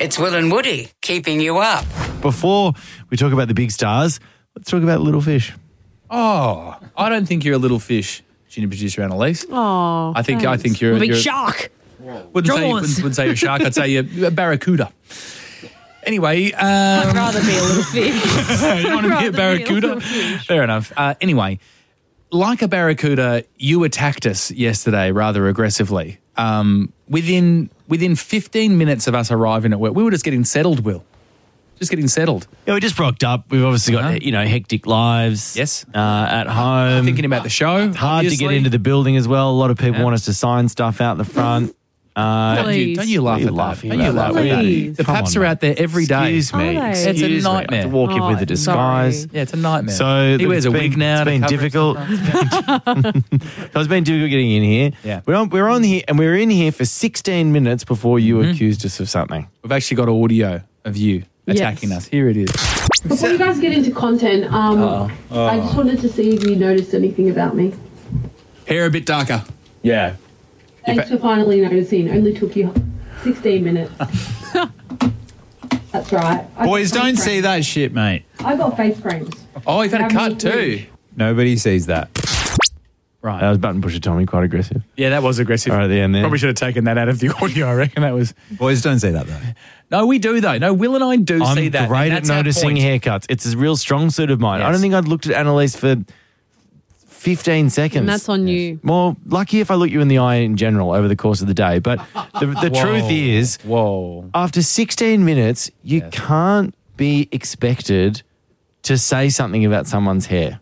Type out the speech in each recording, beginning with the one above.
It's Will and Woody keeping you up. Before we talk about the big stars, let's talk about little fish. Oh, I don't think you're a little fish, junior producer Annalise. Oh, I think you're a big you're, shark. Wouldn't say you're a shark. I'd say you're a barracuda. Anyway, I'd rather be a little fish. you want to be a barracuda? Fair enough. Anyway, like a barracuda, you attacked us yesterday rather aggressively. Within 15 minutes of us arriving at work, we were just getting settled, Will. Just getting settled. Yeah, we just rocked up. We've obviously got, hectic lives. Yes. At home. Thinking about the show. It's hard to get into the building as well. A lot of people want us to sign stuff out the front. Don't you laugh at that? Don't you laugh at that? The Paps are out there every day. Excuse me. It's a nightmare. I have to walk in with a disguise. Yeah, it's a nightmare. So he wears a wig now. It's been difficult. It's been difficult getting in here. Yeah. We're on here, and we were in here for 16 minutes before you accused us of something. We've actually got audio of you attacking us. Here it is. Before you guys get into content, I just wanted to see if you noticed anything about me. Hair a bit darker. Yeah. Thanks for finally noticing. Only took you 16 minutes. That's right. Boys, don't see that shit, mate. I got face frames. Oh, you've had a cut too. Nobody sees that. Right. That was button pusher Tommy, quite aggressive. Yeah, that was aggressive. Right at the end there. Probably should have taken that out of the audio, I reckon. That was... Boys don't see that, though. No, we do, though. No, Will and I do see that. I'm great at noticing haircuts. It's a real strong suit of mine. Yes. I don't think I'd looked at Annalise for 15 seconds. And that's on you. Well, lucky if I look you in the eye in general over the course of the day. But the truth is, after 16 minutes, you can't be expected to say something about someone's hair.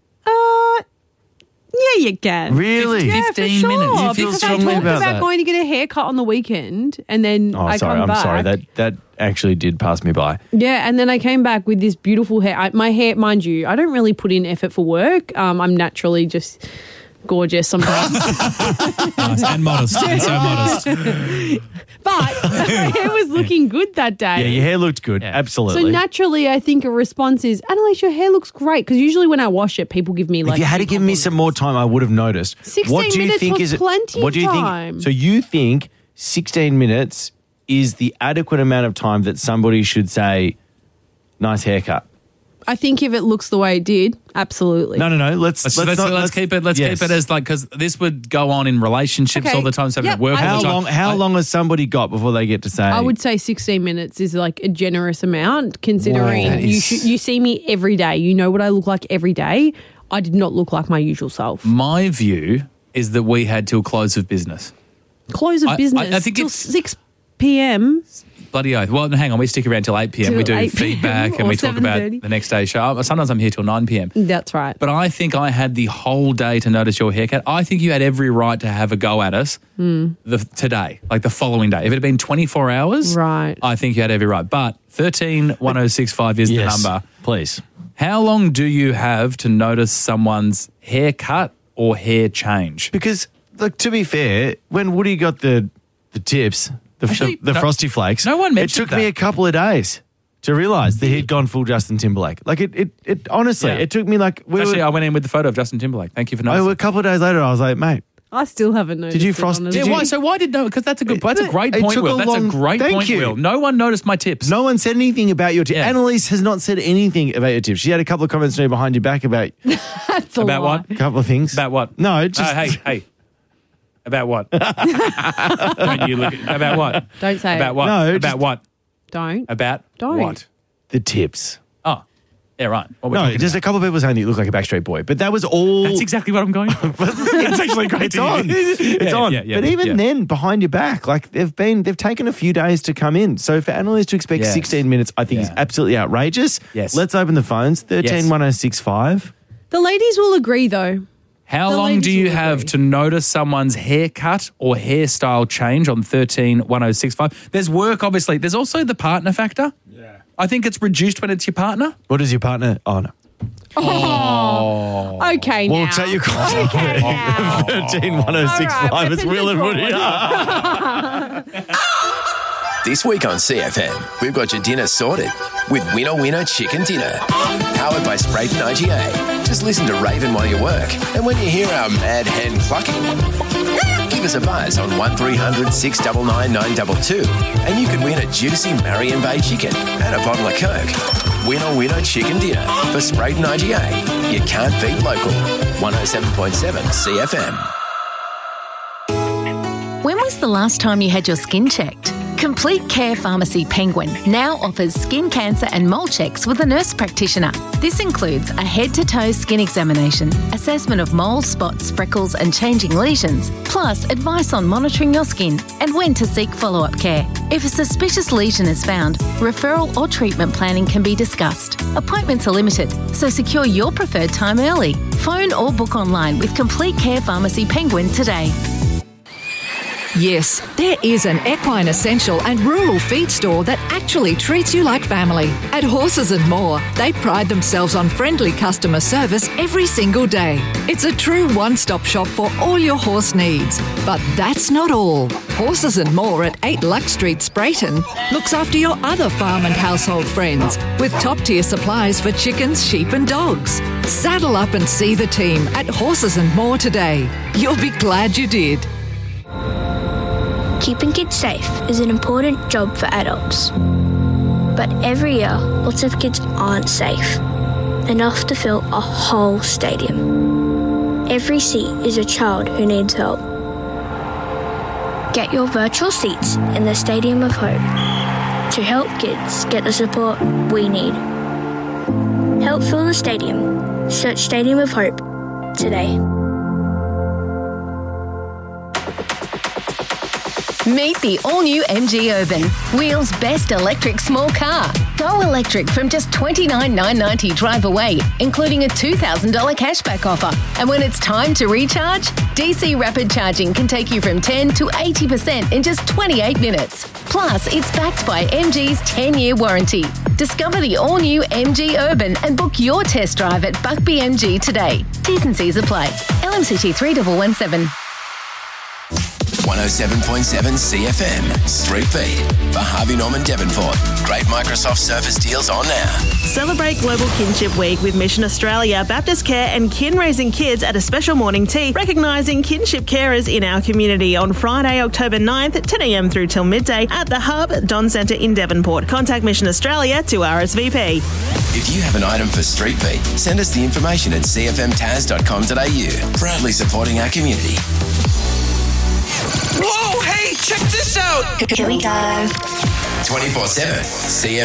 Yeah, you can. Really? Yeah, 15 for sure. minutes. You feel because strongly I talked about about that? going to get a haircut on the weekend, and then I come back. I'm sorry. That actually did pass me by. Yeah, and then I came back with this beautiful hair. My hair, mind you, I don't really put in effort for work. I'm naturally just gorgeous sometimes. Nice and modest. And so modest. But my hair was looking good that day. Yeah, your hair looked good. Yeah. Absolutely. So naturally, I think a response is, Annalise, your hair looks great. Because usually when I wash it, people give me like... if you had to give me some more time, I would have noticed. 16 minutes was plenty What do you of think? time. So you think 16 minutes is the adequate amount of time that somebody should say, nice haircut? I think if it looks the way it did, absolutely. No. Let's keep it. Let's keep it as like, because this would go on in relationships Okay. all the time. So Yep. work all the time. How long has somebody got before they get to say? I would say 16 minutes is like a generous amount considering Wow, that you is- you see me every day. You know what I look like every day. I did not look like my usual self. My view is that we had till close of business. Close of business I think till it's 6 p.m. bloody oath. Well, hang on, we stick around till 8 p.m. Till We do 8 p.m. feedback and or we talk about 7:30. the next day's show. Sometimes I'm here till 9 p.m. That's right. But I think I had the whole day to notice your haircut. I think you had every right to have a go at us today, like the following day. If it had been 24 hours, Right. I think you had every right. But 131065 is Yes, the number. please. How long do you have to notice someone's haircut or hair change? Because, look, to be fair, when Woody got the tips, Actually, the no- Frosty Flakes, no one it mentioned took me that. a couple of days to realise that he'd gone full Justin Timberlake. Like, it honestly, Yeah. it took me like... Actually, I went in with the photo of Justin Timberlake. Thank you for noticing. a couple of days later, I was like, mate, I still haven't noticed. Did you it, frost- honestly. did Yeah, you- why? So why did no? Because that's a great It point, took Will. a That's long- a great Thank point, you. Will. No one noticed my tips. no one said anything about your tips. Yeah. Annalise has not said anything about your tips. She had a couple of comments to me behind your back about That's a About lie. what? a couple of things. About what? No, just... Hey. About what? Don't you look at, about what? Don't say About it. what? No, about just- what? Don't. About Don't. what? the tips. Oh, yeah, right. What we're No, talking just about. a couple of people saying that you look like a Backstreet Boy, but that was all... That's exactly what I'm going for. It's actually great. It's on. It's on. Yeah, but even then, behind your back, like they've taken a few days to come in. So for Annalise to expect Yes. 16 minutes, I think is absolutely outrageous. Yes. Let's open the phones. 131065. The ladies will agree, though. How The long ladies do you will have agree. to notice someone's haircut or hairstyle change on 131065? There's work, obviously. There's also the partner factor. Yeah. I think it's reduced when it's your partner. What is your partner? Oh, no. Okay, We'll now. take your call. Okay, now. 131065. All right, It's Will and Woody. This week on CFM, we've got your dinner sorted with Winner Winner Chicken Dinner. Powered by Sprayton IGA. Just Just listen to Raven while you work. And when you hear our mad hen clucking, give us a buzz on 1300 699 922 and you could win a juicy Marion Bay chicken and a bottle of Coke. Winner chicken dinner for Sprayton IGA. You can't beat local. 107.7 CFM. When was the last time you had your skin checked? Complete Care Pharmacy Penguin now offers skin cancer and mole checks with a nurse practitioner. This includes a head-to-toe skin examination, assessment of moles, spots, freckles and changing lesions, plus advice on monitoring your skin and when to seek follow-up care. If a suspicious lesion is found, referral or treatment planning can be discussed. Appointments are limited, so secure your preferred time early. Phone or book online with Complete Care Pharmacy Penguin today. Yes, there is an equine essential and rural feed store that actually treats you like family. At Horses and More, they pride themselves on friendly customer service every single day. It's a true one-stop shop for all your horse needs. But that's not all. Horses and More at 8 Lux Street, Sprayton, looks after your other farm and household friends with top-tier supplies for chickens, sheep and dogs. Saddle up and see the team at Horses and More today. You'll be glad you did. Keeping kids safe is an important job for adults. But every year, lots of kids aren't safe enough to fill a whole stadium. Every seat is a child who needs help. Get your virtual seats in the Stadium of Hope to help kids get the support we need. Help fill the stadium. Search Stadium of Hope today. Meet the all-new MG Urban, Wheels' best electric small car. Go electric from just $29,990 drive away, including a $2,000 cashback offer. And when it's time to recharge, DC Rapid Charging can take you from 10 to 80% in just 28 minutes. Plus, it's backed by MG's 10-year warranty. Discover the all-new MG Urban and book your test drive at Buckby MG today. T's and C's apply. LMCT 3117. 107.7 CFM. Street Beat for Harvey Norman Devonport. Great Microsoft Surface deals on now. Celebrate Global Kinship Week with Mission Australia, Baptist Care and Kin Raising Kids at a special morning tea, recognising kinship carers in our community on Friday, October 9th at 10 a.m. through till midday at the Hub, Don Centre in Devonport. Contact Mission Australia to RSVP. If you have an item for Street Beat, send us the information at cfmtaz.com.au. Proudly supporting our community. Whoa, hey, check this out. Here we go. 24/7 CFM.